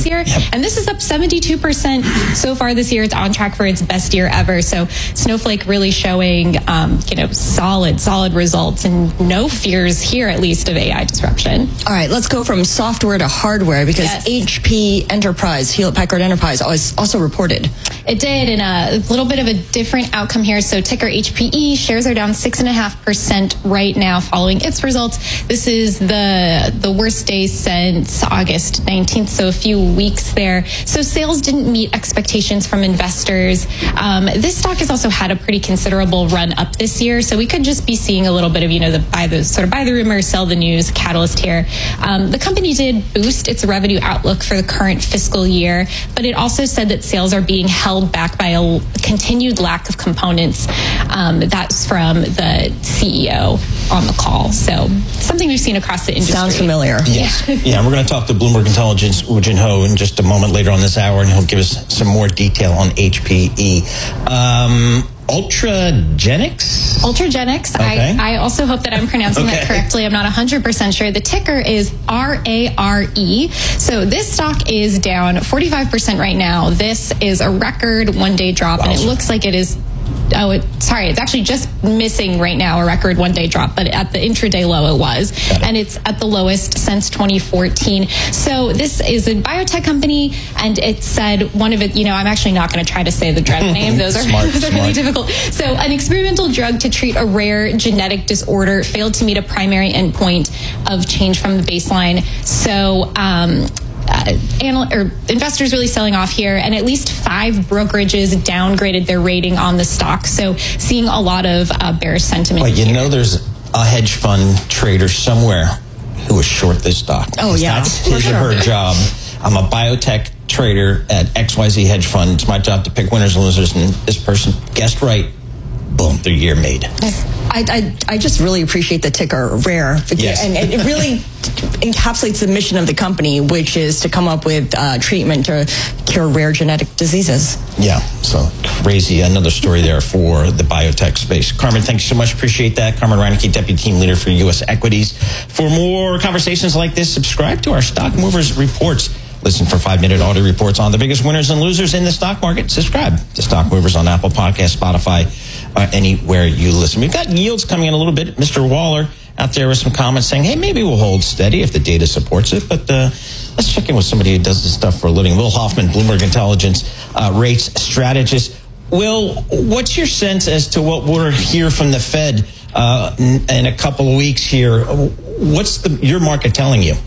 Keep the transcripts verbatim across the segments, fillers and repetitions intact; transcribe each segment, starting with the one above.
this year. Yep. And this is up seventy-two percent so far this year. It's on track for its best year ever. So Snowflake really showing, um, you know, solid, solid results and no fears here, at least, of A I disruption. All right, let's go from software to hardware, because yes. H P Enterprise, Hewlett-Packard Enterprise, also reported. It did, and a little bit of a different outcome here. So ticker H P E, shares are down six point five percent right now following its results. This is the the worst day since August nineteenth, so a few weeks there. So sales didn't meet expectations from investors. Um, this stock has also had a pretty considerable run up this year, so we could just be seeing a little bit of, you know, the buy the sort of buy the rumor, sell the news catalyst here. Um, the company did boost its revenue outlook for the current fiscal year, but it also said that sales are being held back by a continued lack of components. Um, that's from the C E O on the call. So something we've seen across the industry. Sounds familiar. Yes. Yeah, yeah, we're going to talk to Bloomberg Intelligence Woo Jin Ho in just a moment later on this hour, and he'll give us some more detail on H P E. Um, Ultragenyx? Ultragenyx. Okay. I, I also hope that I'm pronouncing okay. that correctly. I'm not one hundred percent sure. The ticker is R A R E. So this stock is down forty-five percent right now. This is a record one-day drop, wow. and it looks like it is Oh, it, sorry, it's actually just missing right now a record one-day drop, but at the intraday low it was, it. and it's at the lowest since twenty fourteen. So this is a biotech company, and it said one of it, you know, I'm actually not going to try to say the drug name. Those are, smart, those are really difficult. So an experimental drug to treat a rare genetic disorder failed to meet a primary endpoint of change from the baseline. So, um, Uh, anal- or investors really selling off here, and at least five brokerages downgraded their rating on the stock. So seeing a lot of uh, bearish sentiment. Well, you here. know, there's a hedge fund trader somewhere who was short this stock. Oh, yeah. That's his or her job. I'm a biotech trader at X Y Z hedge fund. It's my job to pick winners and losers, and this person guessed right. Boom, their year made. I, I, I just really appreciate the ticker RARE. Yes. And it really encapsulates the mission of the company, which is to come up with uh, treatment to cure rare genetic diseases. Yeah, so crazy. Another story there for the biotech space. Carmen, thanks so much. Appreciate that. Carmen Reineke, Deputy Team Leader for U S Equities. For more conversations like this, subscribe to our Stock Movers Reports. Listen for five-minute audio reports on the biggest winners and losers in the stock market. Subscribe to Stock Movers on Apple Podcasts, Spotify, uh, anywhere you listen. We've got yields coming in a little bit. Mister Waller out there with some comments saying, hey, maybe we'll hold steady if the data supports it. But uh, let's check in with somebody who does this stuff for a living. Will Hoffman, Bloomberg Intelligence uh, rates strategist. Will, what's your sense as to what we're hear from the Fed uh, in, in a couple of weeks here? What's the your market telling you?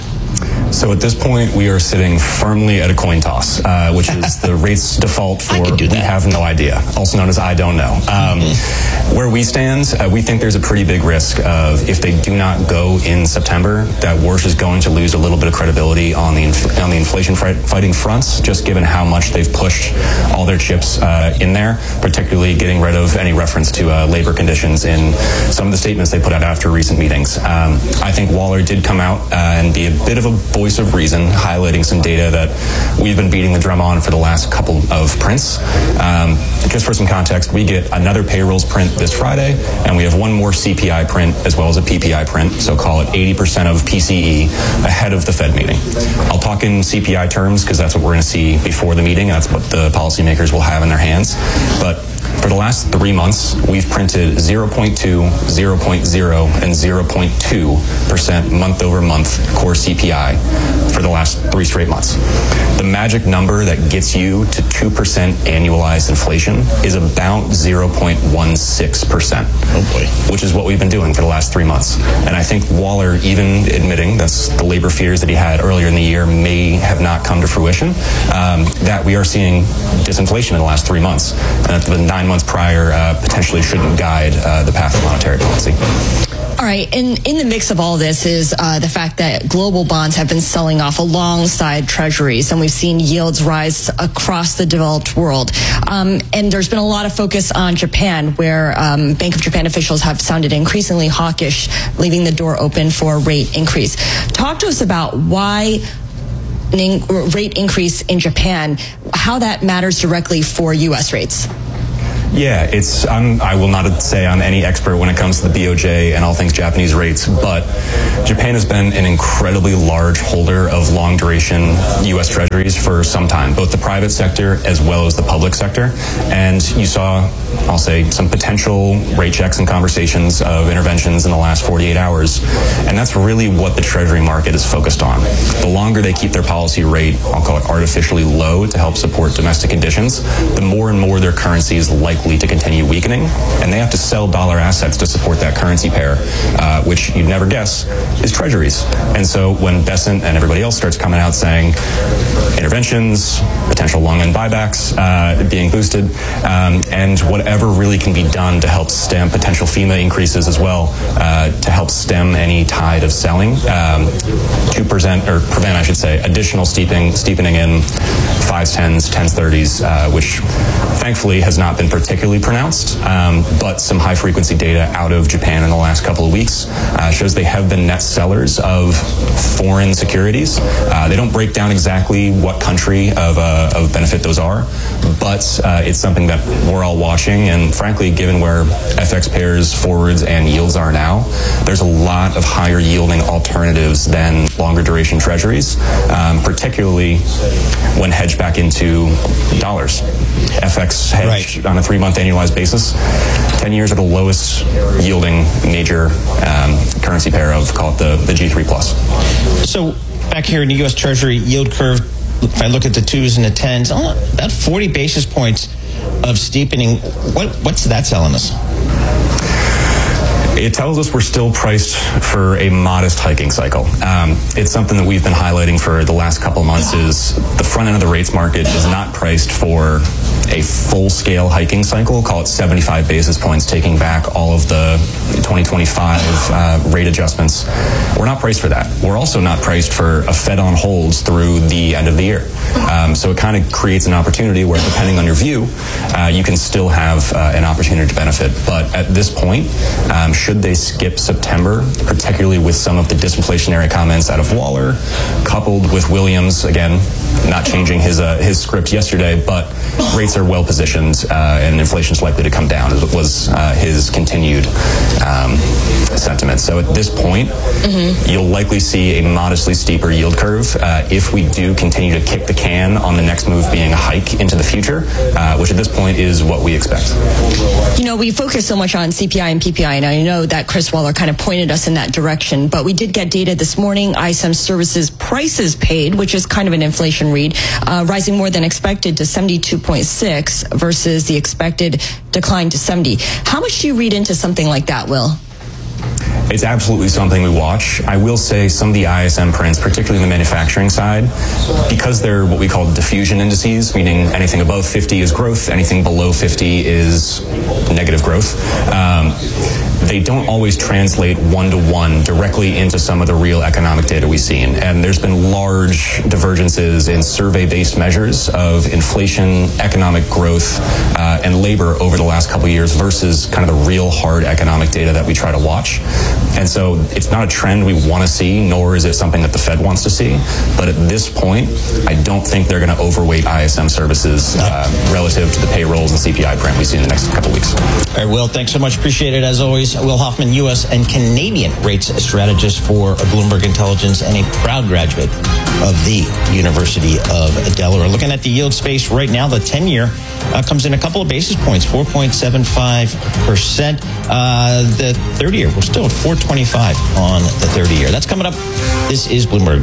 So at this point, we are sitting firmly at a coin toss, uh, which is the rates default for we have no idea, also known as I don't know. Um, mm-hmm. Where we stand, uh, we think there's a pretty big risk of if they do not go in September, that Warsh is going to lose a little bit of credibility on the inf- on the inflation fight- fighting fronts, just given how much they've pushed all their chips uh, in there, particularly getting rid of any reference to uh, labor conditions in some of the statements they put out after recent meetings. Um, I think Waller did come out uh, and be a bit of a voice of reason, highlighting some data that we've been beating the drum on for the last couple of prints. Um, just for some context, we get another payrolls print this Friday, and we have one more C P I print as well as a P P I print, so call it eighty percent of P C E ahead of the Fed meeting. I'll talk in C P I terms because that's what we're going to see before the meeting, and that's what the policymakers will have in their hands. But for the last three months, we've printed zero point two, zero point zero, and zero point two percent month over month core C P I for the last three straight months. The magic number that gets you to two percent annualized inflation is about zero point one six percent. Oh boy. Which is what we've been doing for the last three months. And I think Waller even admitting that's the labor fears that he had earlier in the year may have not come to fruition, um, that we are seeing disinflation in the last three months. And the nine months prior uh, potentially shouldn't guide uh, the path of monetary policy. All right, in, in the mix of all this is uh, the fact that global bonds have been selling off alongside treasuries, and we've seen yields rise across the developed world. Um, and there's been a lot of focus on Japan, where um, Bank of Japan officials have sounded increasingly hawkish, leaving the door open for a rate increase. Talk to us about why an rate increase in Japan, how that matters directly for U S rates. Yeah, it's. I'm, I will not say I'm any expert when it comes to the B O J and all things Japanese rates, but Japan has been an incredibly large holder of long duration U S Treasuries for some time, both the private sector as well as the public sector. And you saw, I'll say, some potential rate checks and conversations of interventions in the last forty-eight hours. And that's really what the Treasury market is focused on. The longer they keep their policy rate, I'll call it artificially low to help support domestic conditions, the more and more their currency is likely to continue weakening. And they have to sell dollar assets to support that currency pair, uh, which you'd never guess is Treasuries. And so when Bessent and everybody else starts coming out saying interventions, potential long end buybacks uh, being boosted, um, and whatever really can be done to help stem potential FEMA increases as well, uh, to help stem any tide of selling, um, to present or prevent, I should say, additional steepening, steepening in fives, tens, tens, thirties, uh, which thankfully has not been particularly pronounced, um, but some high frequency data out of Japan in the last couple of weeks uh, shows they have been net sellers of foreign securities. Uh, they don't break down exactly what country of, uh, of benefit those are, but uh, it's something that we're all watching, and frankly, given where F X pairs, forwards, and yields are now, there's a lot of higher yielding alternatives than longer duration treasuries, um, particularly when hedged back into dollars. F X hedge right. on a three-month annualized basis, ten years are the lowest yielding major um, currency pair of, call it the, the G three plus. So back here in the U S Treasury yield curve, if I look at the twos and the tens, oh, about forty basis points of steepening. What, what's that telling us? It tells us we're still priced for a modest hiking cycle. Um, it's something that we've been highlighting for the last couple of months is the front end of the rates market is not priced for a full-scale hiking cycle, call it seventy-five basis points, taking back all of the twenty twenty-five uh, rate adjustments. We're not priced for that. We're also not priced for a Fed on holds through the end of the year. Um, so it kind of creates an opportunity where, depending on your view, uh, you can still have uh, an opportunity to benefit. But at this point, um, should they skip September, particularly with some of the disinflationary comments out of Waller, coupled with Williams, again, not changing his uh, his script yesterday, but rates are well positioned uh, and inflation is likely to come down, as was uh, his continued um, sentiment. So at this point, mm-hmm. you'll likely see a modestly steeper yield curve uh, if we do continue to kick the can on the next move being a hike into the future, uh, which at this point is what we expect. You know, we focus so much on C P I and P P I, and I know that Chris Waller kind of pointed us in that direction, but we did get data this morning. I S M Services prices paid, which is kind of an inflation read, uh, rising more than expected to seventy-two point six versus the expected decline to seventy. How much do you read into something like that, Will? It's absolutely something we watch. I will say some of the I S M prints, particularly on the manufacturing side, because they're what we call diffusion indices, meaning anything above fifty is growth, anything below fifty is negative growth. Um, they don't always translate one-to-one directly into some of the real economic data we've seen. And there's been large divergences in survey-based measures of inflation, economic growth, uh, and labor over the last couple of years versus kind of the real hard economic data that we try to watch. And so it's not a trend we want to see, nor is it something that the Fed wants to see. But at this point, I don't think they're going to overweight I S M services uh, relative to the payrolls and C P I print we see in the next couple of weeks. All right, Will, thanks so much. Appreciate it as always. Will Hoffman, U S and Canadian rates strategist for Bloomberg Intelligence and a proud graduate of the University of Delaware. Looking at the yield space right now, the ten-year uh, comes in a couple of basis points, four point seven five percent. Uh, the thirty-year, we're still at four twenty-five on the thirty-year. That's coming up. This is Bloomberg.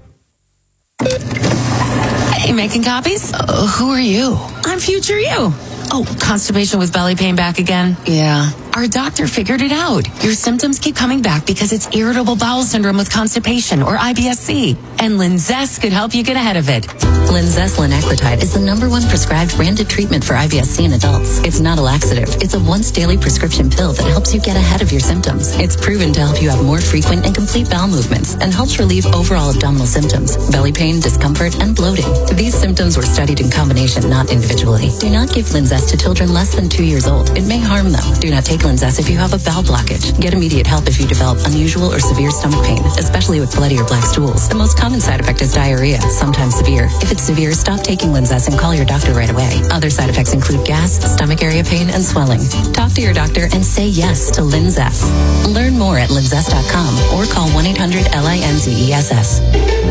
Hey, making copies? Uh, who are you? I'm future you. Oh, constipation with belly pain back again? Yeah. Our doctor figured it out. Your symptoms keep coming back because it's irritable bowel syndrome with constipation, or I B S C. And Linzess could help you get ahead of it. Linzess linaclotide is the number one prescribed branded treatment for I B S C in adults. It's not a laxative. It's a once daily prescription pill that helps you get ahead of your symptoms. It's proven to help you have more frequent and complete bowel movements and helps relieve overall abdominal symptoms, belly pain, discomfort, and bloating. These symptoms were studied in combination, not individually. Do not give Linzess to children less than two years old. It may harm them. Do not take Linzess if you have a bowel blockage. Get immediate help if you develop unusual or severe stomach pain, especially with bloody or black stools. The most common side effect is diarrhea, sometimes severe. If it's severe, stop taking Linzess and call your doctor right away. Other side effects include gas, stomach area pain, and swelling. Talk to your doctor and say yes to Linzess. Learn more at linzess dot com or call one eight hundred L I N Z E S S.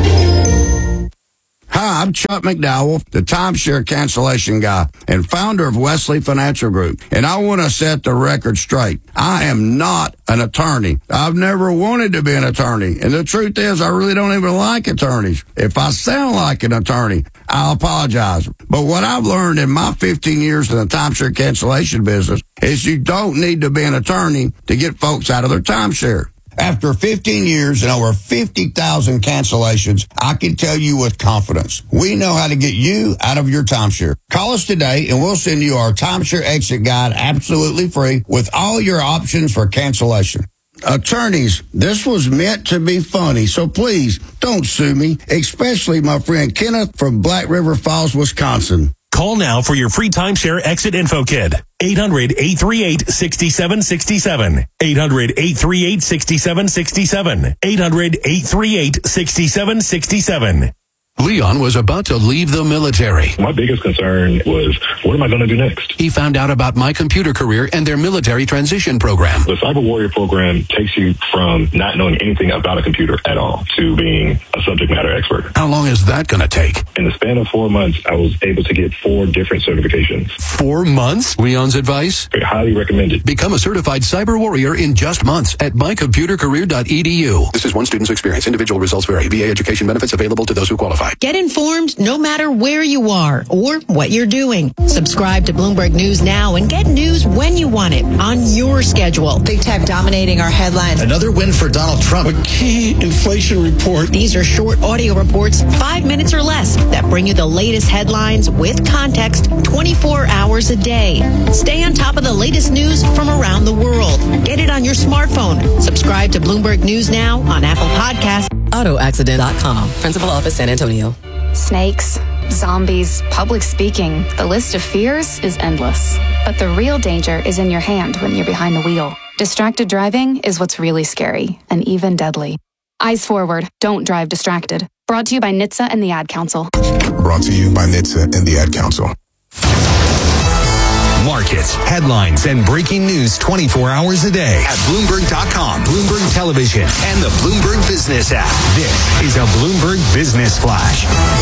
Hi, I'm Chuck McDowell, the timeshare cancellation guy and founder of Wesley Financial Group. And I want to set the record straight. I am not an attorney. I've never wanted to be an attorney. And the truth is, I really don't even like attorneys. If I sound like an attorney, I'll apologize. But what I've learned in my fifteen years in the timeshare cancellation business is you don't need to be an attorney to get folks out of their timeshare. After fifteen years and over fifty thousand cancellations, I can tell you with confidence, we know how to get you out of your timeshare. Call us today and we'll send you our timeshare exit guide absolutely free with all your options for cancellation. Attorneys, this was meant to be funny, so please don't sue me, especially my friend Kenneth from Black River Falls, Wisconsin. Call now for your free timeshare exit info kit. eight hundred, eight three eight, six seven six seven. eight hundred, eight three eight, six seven six seven. eight hundred, eight three eight, six seven six seven. Leon was about to leave the military. My biggest concern was, what am I going to do next? He found out about My Computer Career and their military transition program. The Cyber Warrior program takes you from not knowing anything about a computer at all to being a subject matter expert. How long is that going to take? In the span of four months, I was able to get four different certifications. Four months? Leon's advice? I highly recommend it. Become a certified Cyber Warrior in just months at my computer career dot e d u. This is one student's experience. Individual results vary. V A education benefits available to those who qualify. Get informed no matter where you are or what you're doing. Subscribe to Bloomberg News now and get news when you want it on your schedule. Big tech dominating our headlines. Another win for Donald Trump. A key inflation report. These are short audio reports, five minutes or less, that bring you the latest headlines with context twenty-four hours a day. Stay on top of the latest news from around the world. Get it on your smartphone. Subscribe to Bloomberg News now on Apple Podcasts. auto accident dot com. Principal Office, San Antonio. Snakes, zombies, public speaking. The list of fears is endless. But the real danger is in your hand when you're behind the wheel. Distracted driving is what's really scary and even deadly. Eyes forward. Don't drive distracted. Brought to you by N H T S A and the Ad Council. Brought to you by N H T S A and the Ad Council. Markets, headlines, and breaking news twenty-four hours a day at Bloomberg dot com, Bloomberg Television, and the Bloomberg Business app. This is a Bloomberg Business Flash.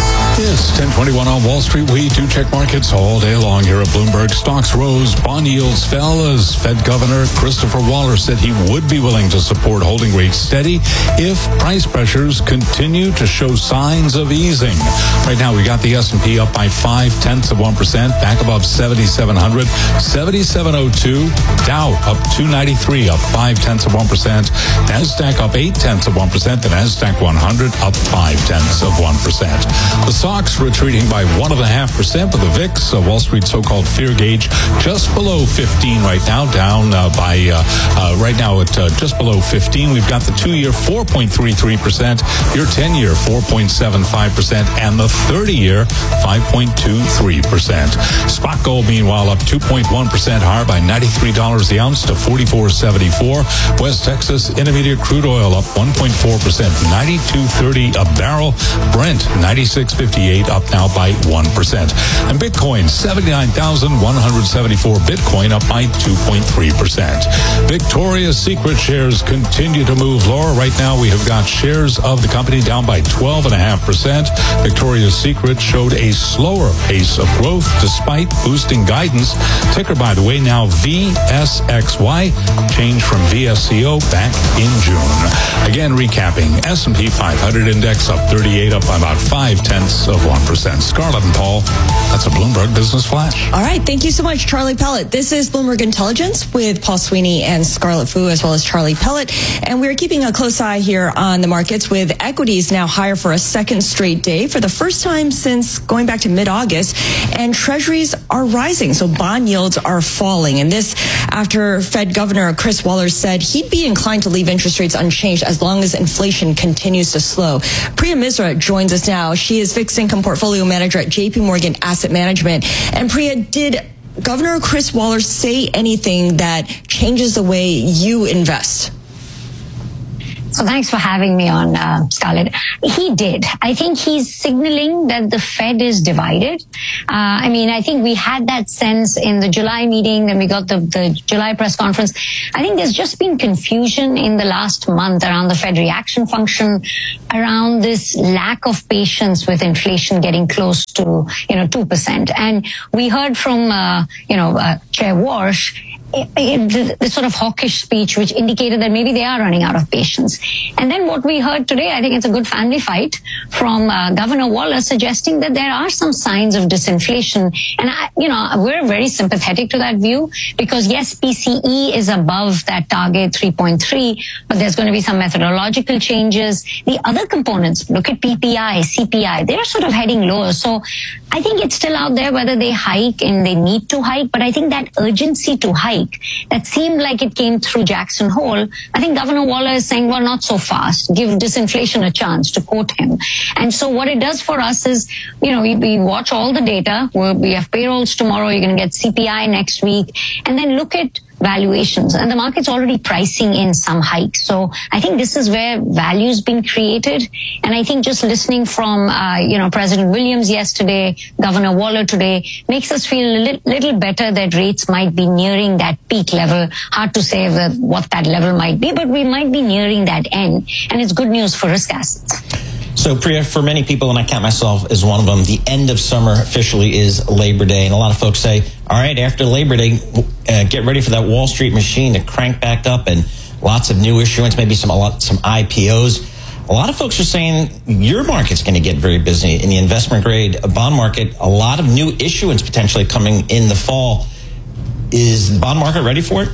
Yes, ten twenty-one on Wall Street. We do check markets all day long here at Bloomberg. Stocks rose, bond yields fell as Fed Governor Christopher Waller said he would be willing to support holding rates steady if price pressures continue to show signs of easing. Right now, we got the S and P up by five tenths of one percent, back above seventy-seven hundred. seventy-seven oh two, Dow up two ninety-three, up five tenths of one percent. Nasdaq up eight tenths of one percent. The Nasdaq one hundred up five tenths of one percent. The S O X retreating by one and a half percent, but the V I X, a Wall Street so-called fear gauge, just below fifteen right now, down uh, by uh, uh, right now at uh, just below fifteen. We've got the two-year four point three three percent, your ten-year four point seven five percent, and the thirty-year five point two three percent. Spot gold, meanwhile, up two point one percent higher by ninety-three dollars the ounce to forty-four seventy-four. West Texas Intermediate crude oil up one point four percent, ninety-two thirty a barrel. Brent ninety-six fifty-eight, up now by one percent. And Bitcoin seventy-nine thousand one hundred seventy-four. Bitcoin up by two point three percent. Victoria's Secret shares continue to move lower. Right now we have got shares of the company down by twelve point five percent. Victoria's Secret showed a slower pace of growth despite boosting guidance. Ticker, by the way, now V S X Y, changed from V S C O back in June. Again, recapping, S and P five hundred index up thirty-eight, up by about five tenths of one percent. Scarlett and Paul, that's a Bloomberg Business Flash. All right, thank you so much, Charlie Pellet. This is Bloomberg Intelligence with Paul Sweeney and Scarlett Fu, as well as Charlie Pellet. And we're keeping a close eye here on the markets, with equities now higher for a second straight day for the first time since going back to mid-August. And treasuries are rising, so bond yields are falling. And this after Fed Governor Chris Waller said he'd be inclined to leave interest rates unchanged as long as inflation continues to slow. Priya Misra joins us now. She is fixed income portfolio manager at J P Morgan Asset Management. And Priya, did Governor Chris Waller say anything that changes the way you invest? So thanks for having me on, uh, Scarlett. He did. I think he's signaling that the Fed is divided. Uh, I mean, I think we had that sense in the July meeting, then we got the, the July press conference. I think there's just been confusion in the last month around the Fed reaction function, around this lack of patience with inflation getting close to, you know, two percent. And we heard from, uh, you know, uh, Chair Warsh, the, the sort of hawkish speech which indicated that maybe they are running out of patience. And then what we heard today, I think it's a good family fight from uh, Governor Waller suggesting that there are some signs of disinflation. And, I, you know, we're very sympathetic to that view because, yes, P C E is above that target three point three, but there's going to be some methodological changes. The other components, look at P P I, C P I, they're sort of heading lower. So I think it's still out there whether they hike and they need to hike, but I think that urgency to hike that seemed like it came through Jackson Hole. I think Governor Waller is saying, well, not so fast. Give disinflation a chance, to quote him. And so what it does for us is, you know, we, we watch all the data. We're, we have payrolls tomorrow. You're going to get C P I next week. And then look at valuations, and the market's already pricing in some hikes. So I think this is where value's been created. And I think just listening from, uh, you know, President Williams yesterday, Governor Waller today, makes us feel a li- little better that rates might be nearing that peak level. Hard to say that, what that level might be, but we might be nearing that end. And it's good news for risk assets. So, Priya, for many people, and I count myself as one of them, the end of summer officially is Labor Day. And a lot of folks say, all right, after Labor Day, uh, get ready for that Wall Street machine to crank back up and lots of new issuance, maybe some a lot, some I P Os. A lot of folks are saying your market's going to get very busy in the investment grade bond market. A lot of new issuance potentially coming in the fall. Is the bond market ready for it?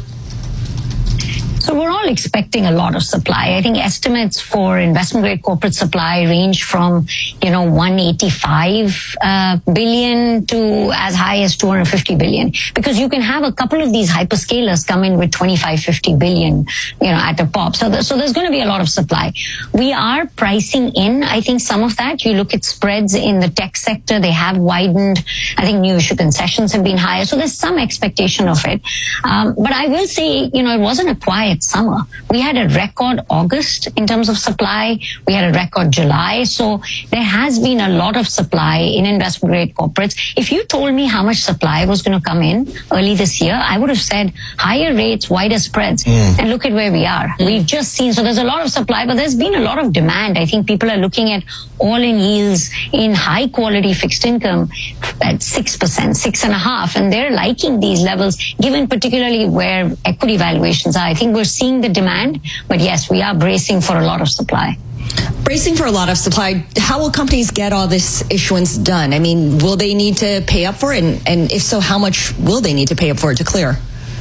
So we're all expecting a lot of supply. I think estimates for investment grade corporate supply range from, you know, one hundred eighty-five uh, billion to as high as two hundred fifty billion. Because you can have a couple of these hyperscalers come in with twenty-five, fifty billion, you know, at a pop. So, the, so there's going to be a lot of supply. We are pricing in, I think, some of that. You look at spreads in the tech sector, they have widened. I think new issue concessions have been higher. So there's some expectation of it. Um, but I will say, you know, it wasn't a quiet summer. We had a record August in terms of supply. We had a record July. So there has been a lot of supply in investment grade corporates. If you told me how much supply was going to come in early this year, I would have said higher rates, wider spreads. Mm. And look at where we are. Mm. We've just seen, so there's a lot of supply, but there's been a lot of demand. I think people are looking at all-in yields in high quality fixed income at six percent, six and a half. And they're liking these levels, given particularly where equity valuations are. I think we're seeing the demand, but yes, we are bracing for a lot of supply. Bracing for a lot of supply. How will companies get all this issuance done? I mean, will they need to pay up for it? And, and if so, how much will they need to pay up for it to clear?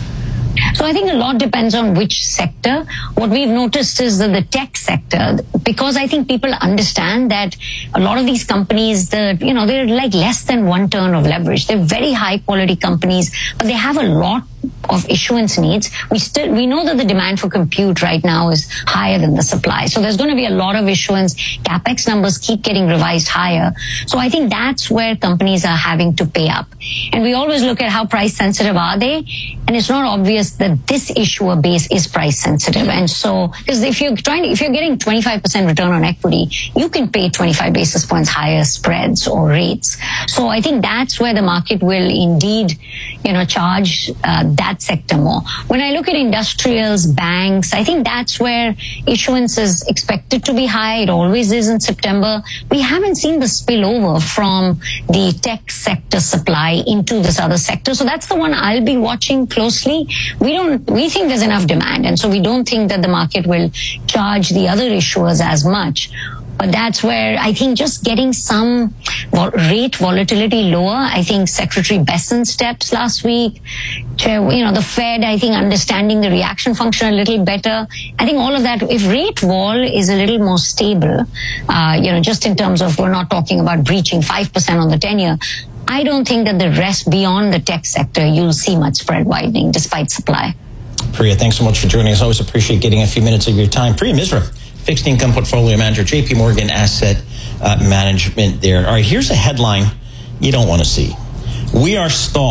So I think a lot depends on which sector. What we've noticed is that the tech sector, because I think people understand that a lot of these companies, the, you know, they're like less than one turn of leverage. They're very high quality companies, but they have a lot of issuance needs. We still, we know that the demand for compute right now is higher than the supply. So there's going to be a lot of issuance. CapEx numbers keep getting revised higher. So I think that's where companies are having to pay up. And we always look at how price sensitive are they. And it's not obvious that this issuer base is price sensitive. And so, because if you're trying to, if you're getting twenty-five percent return on equity, you can pay twenty-five basis points higher spreads or rates. So I think that's where the market will indeed, you know, charge uh, that sector more. When I look at industrials, banks, I think that's where issuance is expected to be high. It always is in September. We haven't seen the spillover from the tech sector supply into this other sector. So that's the one I'll be watching closely. We don't, we think there's enough demand. And so we don't think that the market will charge the other issuers as much. But that's where I think just getting some rate volatility lower. I think Secretary Bessent steps last week. You know, the Fed, I think, understanding the reaction function a little better. I think all of that, if rate vol is a little more stable, uh, you know, just in terms of we're not talking about breaching five percent on the ten-year, I don't think that the rest beyond the tech sector, you'll see much spread widening despite supply. Priya, thanks so much for joining us. Always appreciate getting a few minutes of your time. Priya Misra, fixed income portfolio manager, J P Morgan Asset uh, Management there. All right, here's a headline you don't want to see. We are stalled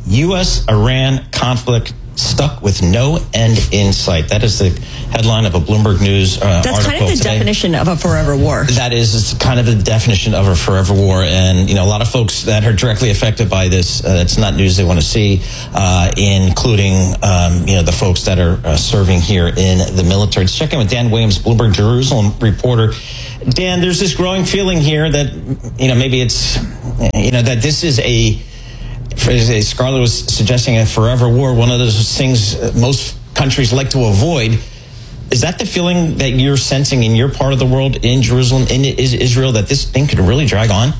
U S Iran conflict stuck with no end in sight. That is the headline of a Bloomberg News uh, That's article kind of the today. definition of a forever war. That is kind of the definition of a forever war. And, you know, a lot of folks that are directly affected by this, uh, it's not news they want to see, uh, including, um, you know, the folks that are uh, serving here in the military. Let's check in with Dan Williams, Bloomberg Jerusalem reporter. Dan, there's this growing feeling here that, you know, maybe it's, you know, that this is a, as Scarlett was suggesting, a forever war, one of those things most countries like to avoid. Is that the feeling that you're sensing in your part of the world, in Jerusalem, in Israel, that this thing could really drag on?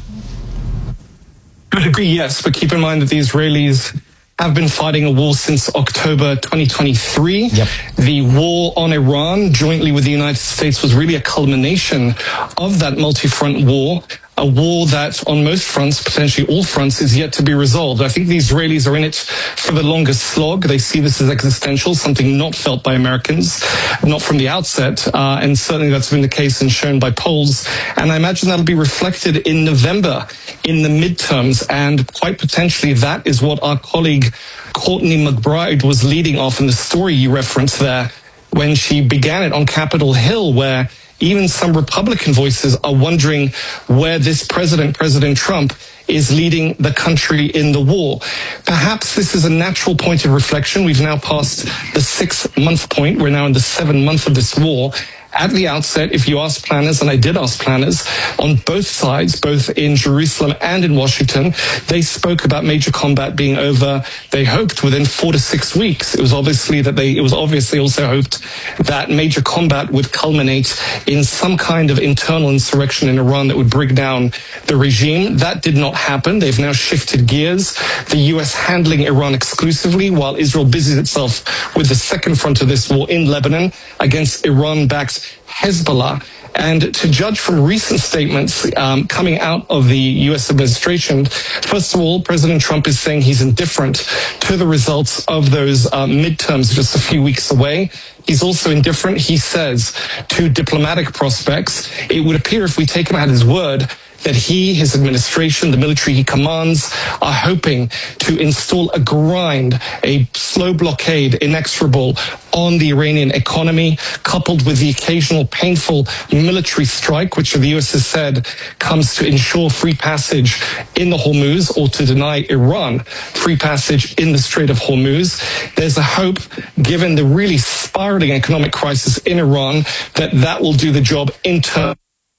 To a degree, yes, but keep in mind that the Israelis have been fighting a war since October twenty twenty-three. Yep. The war on Iran, jointly with the United States, was really a culmination of that multi-front war. A war that on most fronts, potentially all fronts, is yet to be resolved. I think the Israelis are in it for the longest slog. They see this as existential, something not felt by Americans, not from the outset. Uh, and certainly that's been the case and shown by polls. And I imagine that'll be reflected in November in the midterms. And quite potentially that is what our colleague Courtney McBride was leading off in the story you referenced there when she began it on Capitol Hill, where even some Republican voices are wondering where this president, President Trump, is leading the country in the war. Perhaps this is a natural point of reflection. We've now passed the six-month point. We're now in the seventh month of this war. At the outset, if you ask planners, and I did ask planners on both sides, both in Jerusalem and in Washington, they spoke about major combat being over, they hoped, within four to six weeks. It was obviously that they, it was obviously also hoped that major combat would culminate in some kind of internal insurrection in Iran that would bring down the regime. That did not happen. They've now shifted gears. The U S handling Iran exclusively, while Israel busies itself with the second front of this war in Lebanon against Iran-backed Hezbollah. And to judge from recent statements um, coming out of the U S administration, first of all, President Trump is saying he's indifferent to the results of those uh, midterms just a few weeks away. He's also indifferent, he says, to diplomatic prospects. It would appear, if we take him at his word, that he, his administration, the military he commands, are hoping to install a grind, a slow blockade, inexorable, on the Iranian economy, coupled with the occasional painful military strike, which the U S has said comes to ensure free passage in the Hormuz, or to deny Iran free passage in the Strait of Hormuz. There's a hope, given the really spiraling economic crisis in Iran, that that will do the job in turn.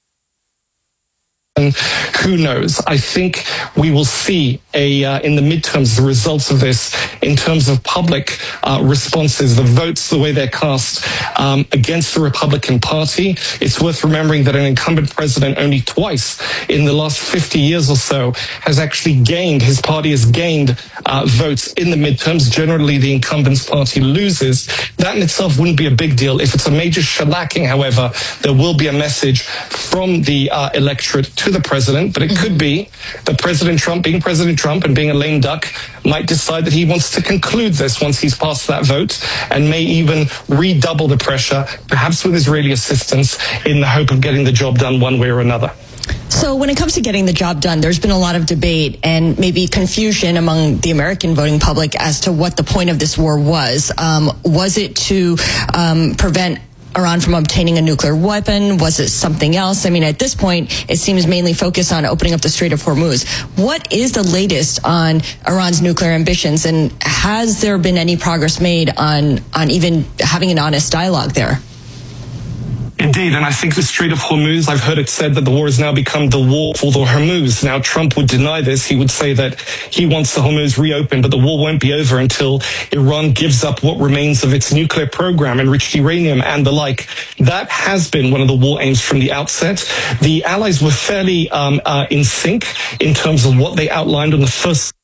And who knows? I think we will see a uh, in the midterms the results of this in terms of public uh, responses, the votes, the way they're cast um, against the Republican Party. It's worth remembering that an incumbent president only twice in the last fifty years or so has actually gained, his party has gained uh, votes in the midterms. Generally, the incumbent's party loses. That in itself wouldn't be a big deal. If it's a major shellacking, however, there will be a message from the uh, electorate to the president, but it could be that President Trump, being President Trump and being a lame duck, might decide that he wants to conclude this once he's passed that vote, and may even redouble the pressure, perhaps with Israeli assistance, in the hope of getting the job done one way or another. So when it comes to getting the job done, there's been a lot of debate and maybe confusion among the American voting public as to what the point of this war was. Um, was it to um, prevent Iran from obtaining a nuclear weapon? Was it something else? I mean, at this point, it seems mainly focused on opening up the Strait of Hormuz. What is the latest on Iran's nuclear ambitions, and has there been any progress made on, on even having an honest dialogue there? Indeed, and I think the Strait of Hormuz, I've heard it said that the war has now become the war for the Hormuz. Now, Trump would deny this. He would say that he wants the Hormuz reopened, but the war won't be over until Iran gives up what remains of its nuclear program, enriched uranium and the like. That has been one of the war aims from the outset. The allies were fairly um, uh, in sync in terms of what they outlined on the first